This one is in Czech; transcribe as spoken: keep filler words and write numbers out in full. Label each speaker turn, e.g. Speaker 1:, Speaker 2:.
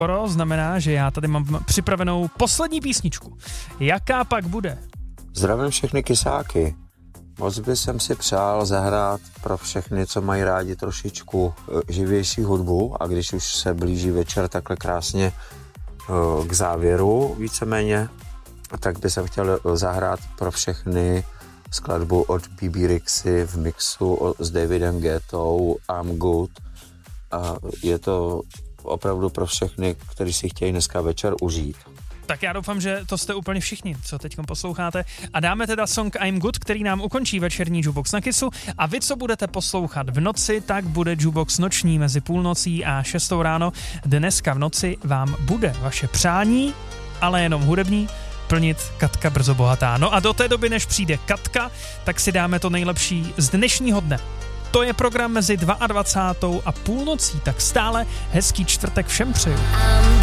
Speaker 1: skoro znamená, že já tady mám připravenou poslední písničku. Jaká pak bude?
Speaker 2: Zdravím všechny kysáky. Moc by jsem si přál zahrát pro všechny, co mají rádi trošičku živější hudbu, a když už se blíží večer takhle krásně k závěru víceméně, tak by jsem chtěl zahrát pro všechny skladbu od B B Rixy v mixu s Davidem Guettou, I'm Good. A je to opravdu pro všechny, kteří si chtějí dneska večer užít.
Speaker 1: Tak já doufám, že to jste úplně všichni, co teď posloucháte. A dáme teda song I'm Good, který nám ukončí večerní Jukebox na Kissu. A vy, co budete poslouchat v noci, tak bude Jukebox noční mezi půlnocí a šestou ráno. Dneska v noci vám bude vaše přání, ale jenom hudební, plnit Katka Brzo bohatá. No a do té doby, než přijde Katka, tak si dáme to nejlepší z dnešního dne. To je program mezi dvacátou druhou a půlnocí, tak stále hezký čtvrtek všem přeju.